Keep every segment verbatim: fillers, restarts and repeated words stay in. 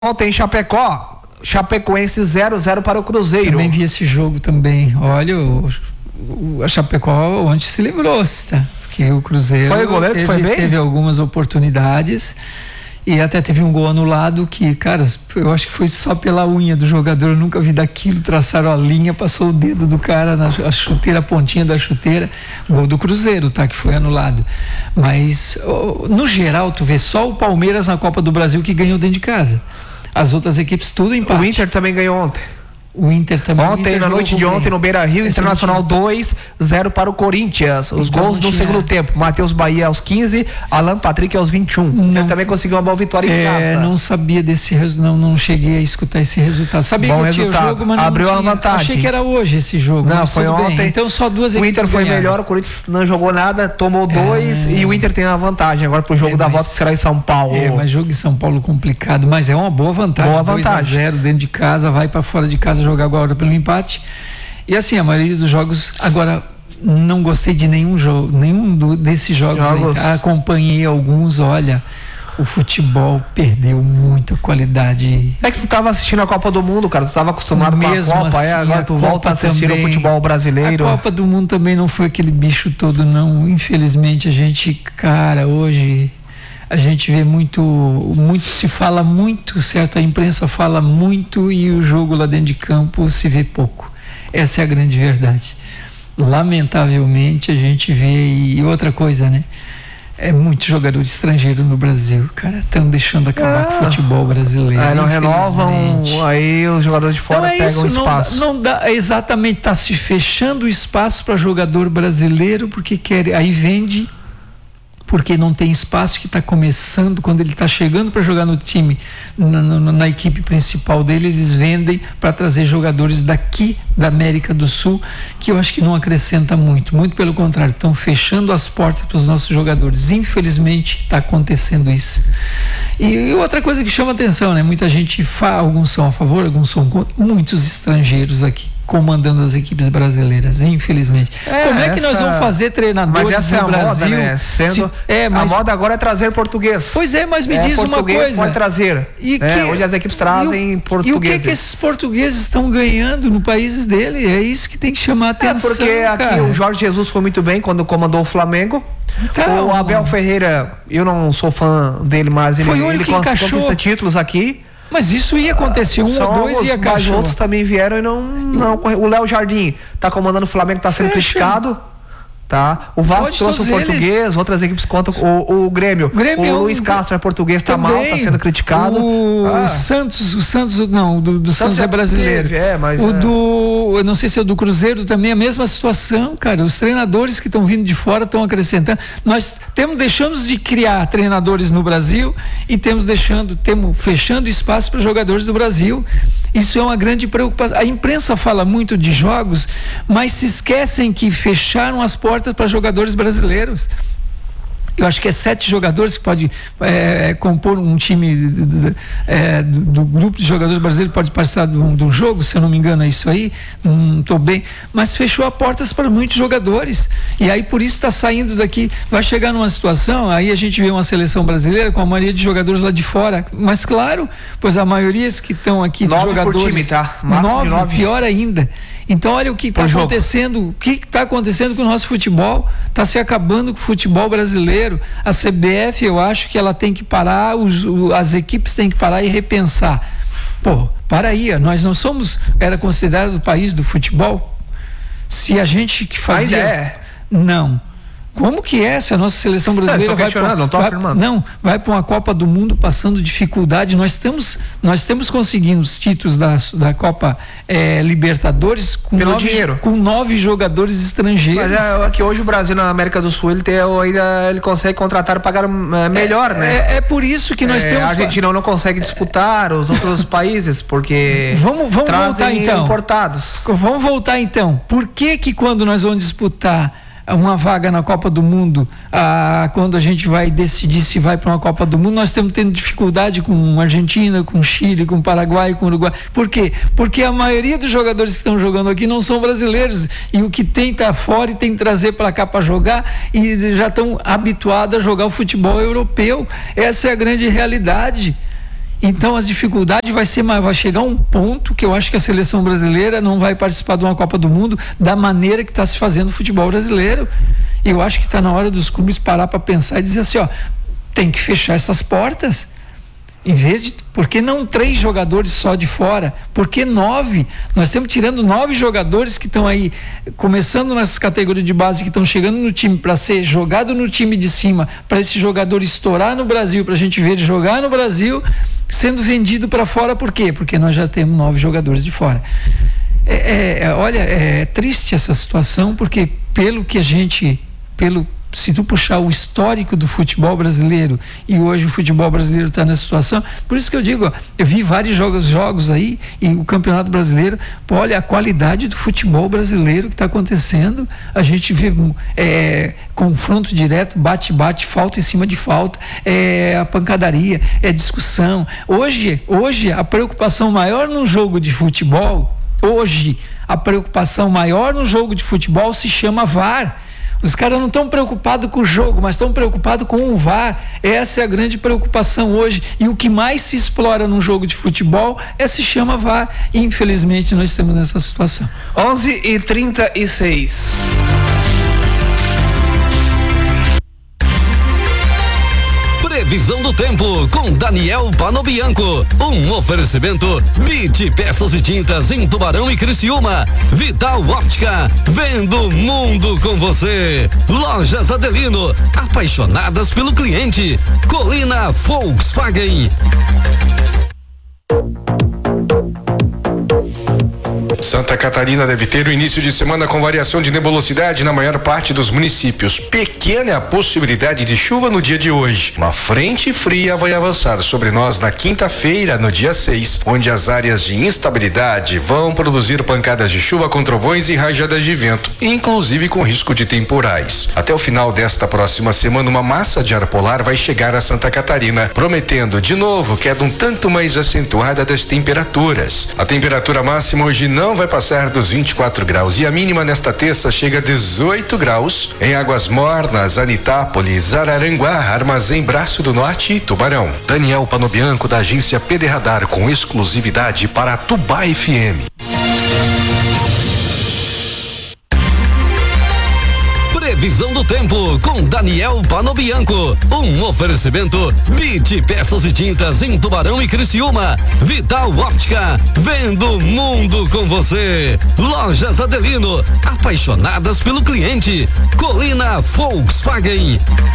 Ontem Chapecó, Chapecoense zero a zero para o Cruzeiro. Também vi esse jogo também. Olha, o, o, a Chapecó ontem se livrou, tá? Porque o Cruzeiro foi o goleiro teve, que foi bem? teve algumas oportunidades e até teve um gol anulado que, cara, eu acho que foi só pela unha do jogador. Eu nunca vi daquilo. Traçaram a linha, passou o dedo do cara na a chuteira, a pontinha da chuteira. Gol do Cruzeiro, tá? Que foi anulado. Mas no geral, tu vê só o Palmeiras na Copa do Brasil que ganhou dentro de casa. As outras equipes tudo empate. O Inter também ganhou ontem. O Inter também. Ontem, Inter na noite de ontem, no Beira-Rio, Internacional dois a zero para o Corinthians. Os então, gols no tinha... segundo tempo. Matheus Bahia aos quinze, Alan Patrick aos vinte e um. Não... Ele também conseguiu uma boa vitória em é, casa. Não sabia desse resultado, não, não cheguei a escutar esse resultado. Sabia bom que tinha resultado. Jogo, mas não abriu tinha... a vantagem. Achei que era hoje esse jogo. Não, foi ontem. Bem. Então só duas equipes. O Inter foi ganharam. melhor, o Corinthians não jogou nada, tomou dois é... e o Inter tem a vantagem agora pro jogo é, da mas... volta que será em São Paulo. É, mas jogo em São Paulo complicado, mas é uma boa vantagem. Boa vantagem. dois a zero dentro de casa, vai para fora de casa jogar agora pelo empate. E assim, a maioria dos jogos, agora não gostei de nenhum jogo, nenhum do, desses jogos, jogos. Aí, acompanhei alguns, olha, o futebol perdeu muito a qualidade. É que tu tava assistindo a Copa do Mundo, cara, tu tava acostumado Mesmo com a Copa, assim, é, agora tu volta a assistir também, o futebol brasileiro. A Copa do Mundo também não foi aquele bicho todo, não, infelizmente a gente, cara, hoje... A gente vê muito, muito, se fala muito, certo? A imprensa fala muito e o jogo lá dentro de campo se vê pouco. Essa é a grande verdade. Lamentavelmente a gente vê, e outra coisa, né? É muitos jogadores estrangeiros no Brasil, cara, estão deixando acabar é. com o futebol brasileiro. Aí não renovam, aí os jogadores de fora não é pegam isso, espaço. Não, não dá, exatamente, está se fechando o espaço para jogador brasileiro porque quer, aí vende. Porque não tem espaço, que está começando, quando ele está chegando para jogar no time, na, na, na equipe principal dele, eles vendem para trazer jogadores daqui da América do Sul, que eu acho que não acrescenta muito, muito pelo contrário, estão fechando as portas para os nossos jogadores. Infelizmente está acontecendo isso. E, e outra coisa que chama atenção, né? Muita gente fala, alguns são a favor, alguns são contra, muitos estrangeiros aqui comandando as equipes brasileiras, infelizmente. É, Como é que essa... nós vamos fazer treinadores mas essa no é a Brasil? Moda, né? Sendo... Se... É, mas... A moda agora é trazer português. Pois é, mas me é, diz uma coisa. Pode trazer. E que... é, hoje as equipes trazem e o... portugueses. E o que, que esses portugueses estão ganhando no país dele? É isso que tem que chamar a atenção. É porque aqui cara. o Jorge Jesus foi muito bem quando comandou o Flamengo. Então, o Abel Ferreira, eu não sou fã dele, mas ele, foi o único ele que encaixou. conquista títulos aqui. Mas isso ia acontecer, um ou dois ia cair. Mas outros também vieram e não, não. O Léo Jardim tá comandando o Flamengo, tá sendo Fecha. criticado. Tá? O Vasco trouxe o português, eles. outras equipes contam o, o Grêmio. Grêmio. O Luiz Castro é português, tá mal, tá sendo criticado. O ah. Santos, o Santos, não, do, do Santos, Santos é brasileiro. Teve, é, mas o é. do, eu não sei se é o do Cruzeiro também, a mesma situação, cara. Os treinadores que estão vindo de fora estão acrescentando. Nós temos, deixamos de criar treinadores no Brasil e temos deixando, temos fechando espaço para jogadores do Brasil. Isso é uma grande preocupação. A imprensa fala muito de jogos, mas se esquecem que fecharam as portas para jogadores brasileiros. Eu acho que é sete jogadores que pode é, compor um time do, do, é, do, do grupo de jogadores brasileiros, pode participar do, do jogo, se eu não me engano é isso aí, não estou bem, mas fechou as portas para muitos jogadores, e aí por isso está saindo daqui, vai chegar numa situação, aí a gente vê uma seleção brasileira com a maioria de jogadores lá de fora, mas claro, pois a maioria que estão aqui de jogadores, por time, tá? nove, nove, pior ainda. Então olha o que está acontecendo, o que está acontecendo com o nosso futebol, está se acabando com o futebol brasileiro. A C B F, eu acho que ela tem que parar, os, as equipes têm que parar e repensar. Pô, para aí, nós não somos, era considerado o país do futebol? Se a gente que fazia... Ainda é. Não. Como que é se a nossa seleção brasileira não, vai pra, não, tô vai, afirmando. não, vai para uma Copa do Mundo passando dificuldade? Nós temos, nós temos conseguindo os títulos da, da Copa é, Libertadores com Pelo nove, dinheiro. com nove jogadores estrangeiros. Mas é, é que hoje o Brasil na América do Sul ele, tem, ainda, ele consegue contratar e pagar é, melhor, é, né? É, é por isso que nós é, temos. A Argentina não consegue disputar os outros países porque vamos, vamos voltar então. Importados. Vamos voltar então. Por que que quando nós vamos disputar uma vaga na Copa do Mundo, ah, quando a gente vai decidir se vai para uma Copa do Mundo, nós estamos tendo dificuldade com a Argentina, com o Chile, com o Paraguai, com o Uruguai. Por quê? Porque a maioria dos jogadores que estão jogando aqui não são brasileiros, e o que tem tá fora e tem que trazer para cá para jogar, e já estão habituados a jogar o futebol europeu. Essa é a grande realidade. Então as dificuldades vai ser, vai chegar um ponto que eu acho que a seleção brasileira não vai participar de uma Copa do Mundo da maneira que está se fazendo o futebol brasileiro. E eu acho que está na hora dos clubes parar para pensar e dizer assim, ó, tem que fechar essas portas. Em vez de, por que não três jogadores só de fora? Por que nove? Nós estamos tirando nove jogadores que estão aí, começando nas categorias de base, que estão chegando no time para ser jogado no time de cima, para esse jogador estourar no Brasil, para a gente ver ele jogar no Brasil, sendo vendido para fora. Por quê? Porque nós já temos nove jogadores de fora. É, é, olha, é triste essa situação, porque pelo que a gente, pelo se tu puxar o histórico do futebol brasileiro, e hoje o futebol brasileiro está nessa situação, por isso que eu digo, ó, eu vi vários jogos, jogos aí, e o Campeonato Brasileiro, pô, olha a qualidade do futebol brasileiro que está acontecendo, a gente vê é, confronto direto, bate-bate, falta em cima de falta, é, a pancadaria, é discussão. Hoje, hoje a preocupação maior no jogo de futebol, hoje a preocupação maior no jogo de futebol se chama V A R. Os caras não estão preocupados com o jogo, mas estão preocupados com o V A R. Essa é a grande preocupação hoje. E o que mais se explora num jogo de futebol é se chama V A R. E, infelizmente, nós estamos nessa situação. onze e trinta e seis. Previsão do tempo com Daniel Panobianco. Um oferecimento Bit Peças e Tintas em Tubarão e Criciúma. Vital Óptica, vendo o mundo com você. Lojas Adelino, apaixonadas pelo cliente. Colina Volkswagen. Santa Catarina deve ter o início de semana com variação de nebulosidade na maior parte dos municípios. Pequena é a possibilidade de chuva no dia de hoje. Uma frente fria vai avançar sobre nós na quinta-feira, no dia seis, onde as áreas de instabilidade vão produzir pancadas de chuva com trovões e rajadas de vento, inclusive com risco de temporais. Até o final desta próxima semana, uma massa de ar polar vai chegar a Santa Catarina, prometendo de novo queda um tanto mais acentuada das temperaturas. A temperatura máxima hoje não vai passar dos vinte e quatro graus e a mínima nesta terça chega a dezoito graus em Águas Mornas, Anitápolis, Araranguá, Armazém Braço do Norte e Tubarão. Daniel Panobianco, da agência P D Radar, com exclusividade para Tubá F M. Previsão do tempo com Daniel Panobianco. Um oferecimento Bit Peças e Tintas em Tubarão e Criciúma. Vital Óptica, vendo o mundo com você. Lojas Adelino, apaixonadas pelo cliente. Colina Volkswagen.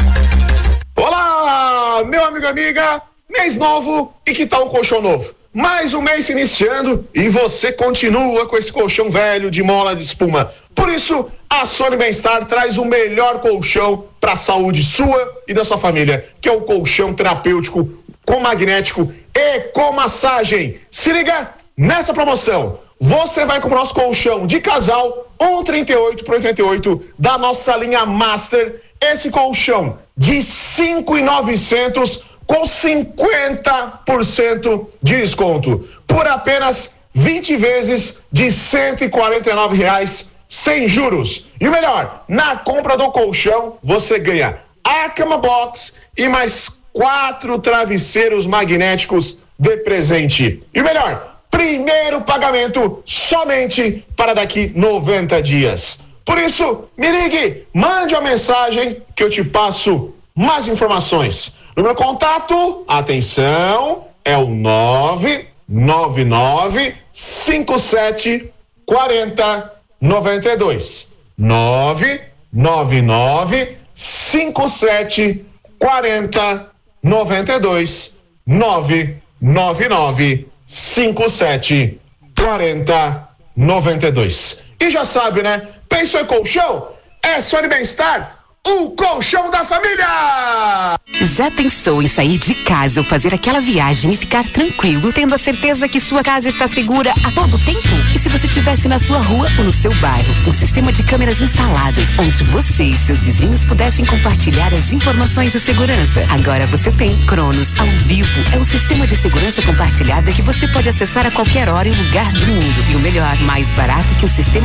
Olá, meu amigo e amiga, mês novo e que tal um colchão novo? Mais um mês se iniciando e você continua com esse colchão velho de mola de espuma. Por isso, a Sony Bem-Estar traz o melhor colchão para a saúde sua e da sua família, que é o colchão terapêutico com magnético e com massagem. Se liga nessa promoção. Você vai com o nosso colchão de casal um trinta e oito por oitenta e oito da nossa linha Master. Esse colchão de cinco mil e novecentos com cinquenta por cento de desconto por apenas vinte vezes de cento e quarenta e nove reais sem juros. E o melhor, na compra do colchão você ganha a cama box e mais quatro travesseiros magnéticos de presente. E o melhor, primeiro pagamento somente para daqui noventa dias. Por isso, me ligue, mande uma mensagem que eu te passo mais informações. No meu contato, atenção, é o nove nove nove cinco sete quatro zero nove dois. nove nove nove cinco sete quatro zero nove dois. nove nove nove cinco sete quatro zero nove dois. E já sabe, né? Pensou em colchão? É Sony Bem-Estar, o colchão da família! Já pensou em sair de casa ou fazer aquela viagem e ficar tranquilo, tendo a certeza que sua casa está segura a todo tempo? E se você estivesse na sua rua ou no seu bairro, um sistema de câmeras instaladas, onde você e seus vizinhos pudessem compartilhar as informações de segurança? Agora você tem Cronos ao vivo. É um sistema de segurança compartilhada que você pode acessar a qualquer hora e lugar do mundo. E o melhor, mais barato que o sistema